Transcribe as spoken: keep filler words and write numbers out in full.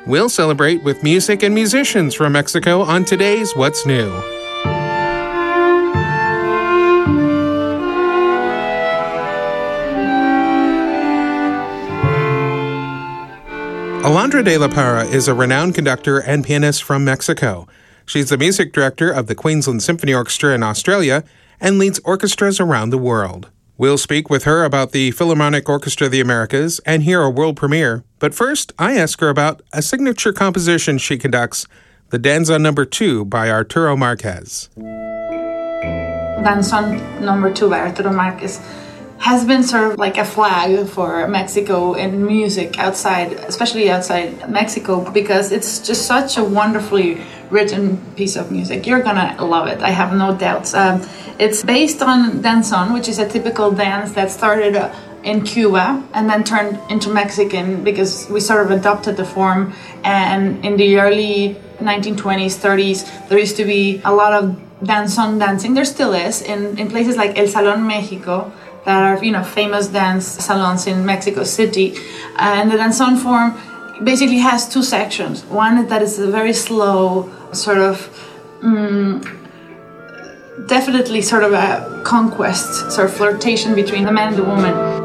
We'll celebrate with music and musicians from Mexico on today's What's New. Alondra de la Parra is a renowned conductor and pianist from Mexico. She's the music director of the Queensland Symphony Orchestra in Australia and leads orchestras around the world. We'll speak with her about the Philharmonic Orchestra of the Americas and hear a world premiere. But first, I ask her about a signature composition she conducts, the Danzón Number Two by Arturo Marquez. Danzón Number Two by Arturo Marquez has been sort of like a flag for Mexico in music outside, especially outside Mexico, because it's just such a wonderfully written piece of music. You're gonna love it, I have no doubts. Um, it's based on danzón, which is a typical dance that started uh, in Cuba and then turned into Mexican because we sort of adopted the form. And in the early nineteen twenties, thirties, there used to be a lot of danzón dancing. There still is in, in places like El Salón Mexico, that are, you know, famous dance salons in Mexico City. And the danzón form basically has two sections. One that is a very slow, sort of, um, definitely sort of a conquest, sort of flirtation between the man and the woman.